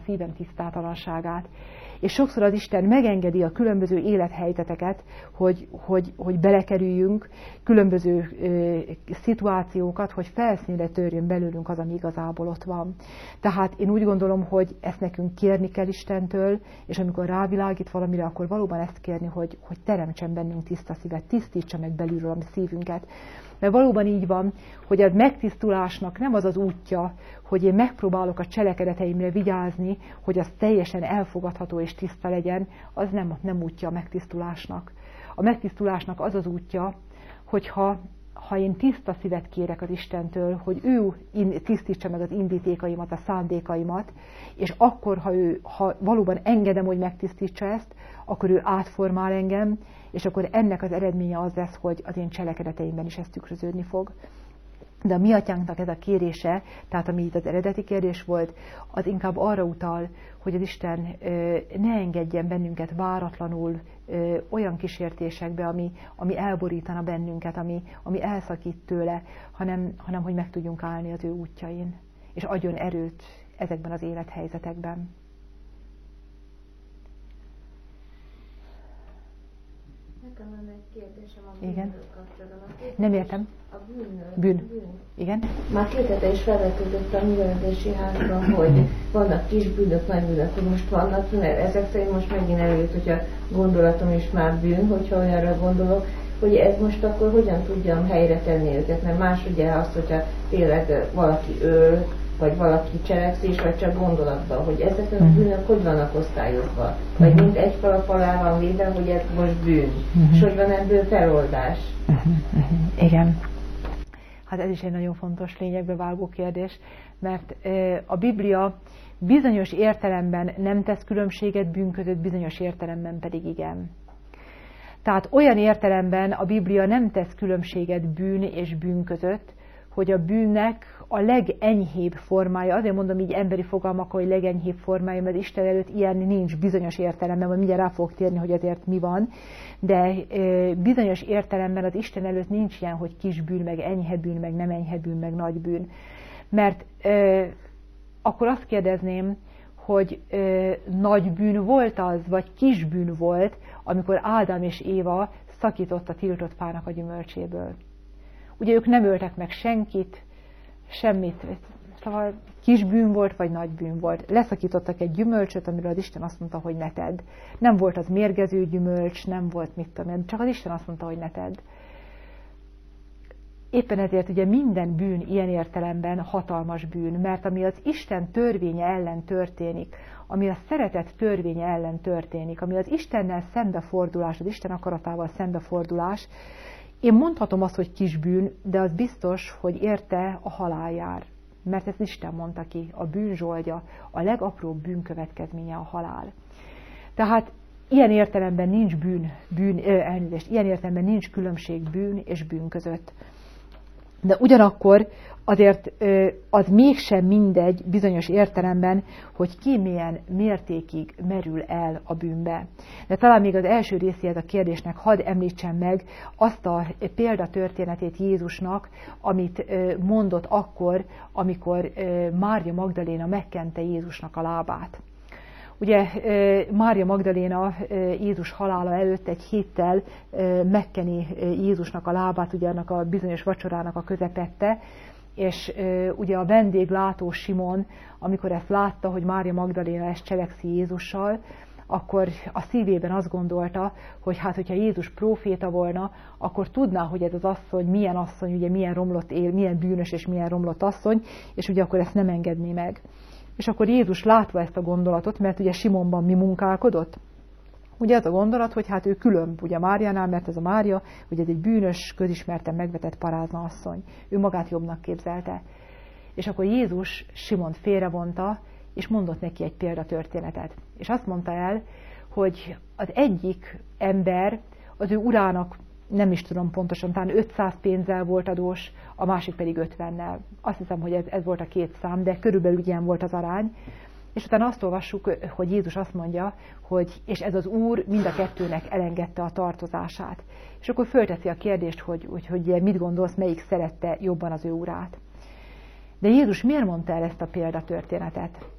szívem tisztátalanságát. És sokszor az Isten megengedi a különböző élethelyzeteket, hogy belekerüljünk, különböző szituációkat, hogy felszínre törjön belőlünk az, ami igazából ott van. Tehát én úgy gondolom, hogy ezt nekünk kérni kell Istentől, és amikor rávilágít valamire, akkor valóban ezt kérni, hogy teremtsen bennünk tiszta szívet, tisztítsa meg belülről a mi szívünket. Mert valóban így van, hogy a megtisztulásnak nem az az útja, hogy én megpróbálok a cselekedeteimre vigyázni, hogy az teljesen elfogadható és tiszta legyen, az nem útja a megtisztulásnak. A megtisztulásnak az az útja, hogyha én tiszta szívet kérek az Istentől, hogy ő tisztítsa meg az indítékaimat, a szándékaimat, és akkor, ha valóban engedem, hogy megtisztítsa ezt, akkor ő átformál engem, és akkor ennek az eredménye az lesz, hogy az én cselekedeteimben is ez tükröződni fog. De a mi atyánknak ez a kérése, tehát ami itt az eredeti kérdés volt, az inkább arra utal, hogy az Isten ne engedjen bennünket váratlanul olyan kísértésekbe, ami elborítana bennünket, ami elszakít tőle, hanem hogy meg tudjunk állni az ő útjain, és adjon erőt ezekben az élethelyzetekben. Nekem lenne egy kérdésem a bűnről kapcsolatban. Nem értem. A Bűn. Igen. Már 2 hete is felvetődött a művelődési házban, hogy vannak kis bűnök, nagy bűnök, hogy most vannak, mert ezek szerint most megint előtt, hogyha gondolatom is már bűn, hogyha olyanra gondolok, hogy ez most akkor hogyan tudjam helyre tenni őket, mert más ugye az, hogyha tényleg valaki öl, vagy valaki cselekszés, vagy csak gondolatban, hogy ezek a bűnök hogy vannak osztályozva. Vagy mint egy kalap alá van véve, hogy ez most bűn. És hogy van ebből feloldás. Igen. Hát ez is egy nagyon fontos lényegbe vágó kérdés, mert a Biblia bizonyos értelemben nem tesz különbséget bűn között, bizonyos értelemben pedig igen. Tehát olyan értelemben a Biblia nem tesz különbséget bűn és bűn között, hogy a bűnnek a legenyhébb formája, azért mondom így emberi fogalmakkal, hogy legenyhébb formája, mert Isten előtt ilyen nincs bizonyos értelemben, majd mindjárt rá fogok térni, hogy azért mi van, de bizonyos értelemben az Isten előtt nincs ilyen, hogy kis bűn, meg enyhe bűn, meg nem enyhe bűn, meg nagy bűn. Mert akkor azt kérdezném, hogy nagy bűn volt az, vagy kis bűn volt, amikor Ádám és Éva szakított a tiltott fának a gyümölcséből. Ugye ők nem öltek meg senkit, semmit, szóval kis bűn volt, vagy nagy bűn volt. Leszakítottak egy gyümölcsöt, amiről az Isten azt mondta, hogy ne tedd. Nem volt az mérgező gyümölcs, nem volt mit tudom, csak az Isten azt mondta, hogy ne tedd. Éppen ezért ugye minden bűn ilyen értelemben hatalmas bűn, mert ami az Isten törvénye ellen történik, ami a szeretet törvénye ellen történik, ami az Istennel szembefordulás, az Isten akaratával szembefordulás, én mondhatom azt, hogy kis bűn, de az biztos, hogy érte a halál jár. Mert ezt Isten mondta ki, a bűn zsoldja, a legapróbb bűn következménye a halál. Tehát ilyen értelemben nincs ilyen értelemben nincs különbség bűn és bűn között. De ugyanakkor azért az mégsem mindegy bizonyos értelemben, hogy ki milyen mértékig merül el a bűnbe. De talán még az első részéhez a kérdésnek hadd említsem meg azt a példatörténetét Jézusnak, amit mondott akkor, amikor Mária Magdaléna megkente Jézusnak a lábát. Ugye Mária Magdaléna Jézus halála előtt egy héttel megkeni Jézusnak a lábát, ugye annak a bizonyos vacsorának a közepette, és ugye a vendéglátó Simon, amikor ezt látta, hogy Mária Magdaléna ezt cselekszi Jézussal, akkor a szívében azt gondolta, hogy hát, hogyha Jézus próféta volna, akkor tudná, hogy ez az asszony, ugye milyen romlott él, milyen bűnös és milyen romlott asszony, és ugye akkor ezt nem engedné meg. És akkor Jézus látva ezt a gondolatot, mert ugye Simonban mi munkálkodott? Ugye az a gondolat, hogy hát ő különb ugye Máriánál, mert ez a Mária, ugye ez egy bűnös, közismerten megvetett parázna asszony. Ő magát jobbnak képzelte. És akkor Jézus Simont félrevonta, és mondott neki egy példatörténetet. És azt mondta el, hogy az egyik ember az ő urának, nem is tudom pontosan, talán 500 pénzzel volt adós, a másik pedig 50-nel. Azt hiszem, hogy ez volt a két szám, de körülbelül ilyen volt az arány. És utána azt olvassuk, hogy Jézus azt mondja, hogy és ez az úr mind a kettőnek elengedte a tartozását. És akkor fölteszi a kérdést, hogy mit gondolsz, melyik szerette jobban az ő urát. De Jézus miért mondta el ezt a példatörténetet?